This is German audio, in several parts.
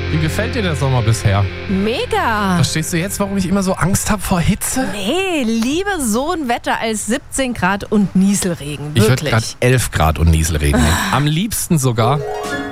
Wie gefällt dir der Sommer bisher? Mega. Verstehst du jetzt, warum ich immer so Angst habe vor Hitze? Nee, lieber so ein Wetter als 17 Grad und Nieselregen. Ich würde Wirklich. gerade 11 Grad und Nieselregen nehmen. Am liebsten sogar.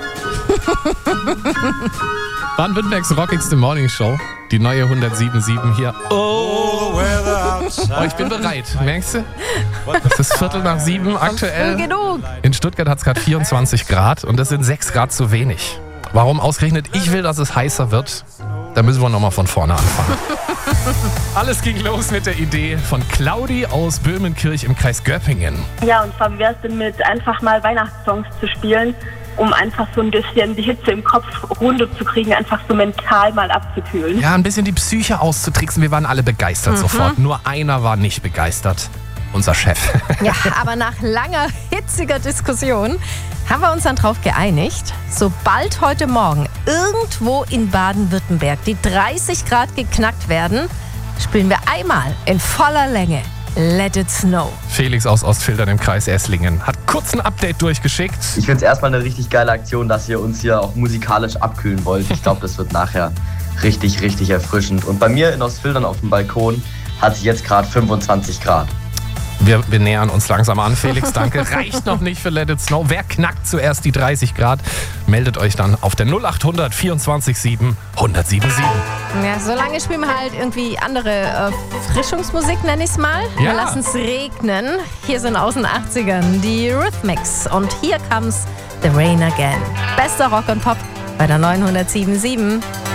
Baden-Württembergs rockigste Morningshow. Die neue 107.7 hier. Oh, ich bin bereit. Merkst du? Es ist 6:45 aktuell. Früh genug. In Stuttgart hat es gerade 24 Grad und das sind 6 Grad zu wenig. Warum ausgerechnet ich will, dass es heißer wird? Da müssen wir nochmal von vorne anfangen. Alles ging los mit der Idee von Claudi aus Böhmenkirch im Kreis Göppingen. Ja, und zwar, wie wäre es denn mit einfach mal Weihnachtssongs zu spielen, um einfach so ein bisschen die Hitze im Kopf runterzukriegen, einfach so mental mal abzukühlen. Ja, ein bisschen die Psyche auszutricksen. Wir waren alle begeistert sofort. Nur einer war nicht begeistert. Unser Chef. Ja, aber nach langer, hitziger Diskussion haben wir uns dann drauf geeinigt, sobald heute Morgen irgendwo in Baden-Württemberg die 30 Grad geknackt werden, spielen wir einmal in voller Länge Let It Snow. Felix aus Ostfildern im Kreis Esslingen hat kurz ein Update durchgeschickt. Ich finde es erstmal eine richtig geile Aktion, dass ihr uns hier auch musikalisch abkühlen wollt. Ich glaube, das wird nachher richtig, richtig erfrischend. Und bei mir in Ostfildern auf dem Balkon hat es jetzt gerade 25 Grad. Wir nähern uns langsam an, Felix, danke. Reicht noch nicht für Let It Snow. Wer knackt zuerst die 30 Grad? Meldet euch dann auf der 0800 24 7 1077. Ja, solange spielen wir halt irgendwie andere Frischungsmusik, nenne ich es mal. Ja. Wir lassen es regnen. Hier sind aus den 80ern die Rhythmics. Und hier comes The Rain Again. Bester Rock und Pop bei der 907.7.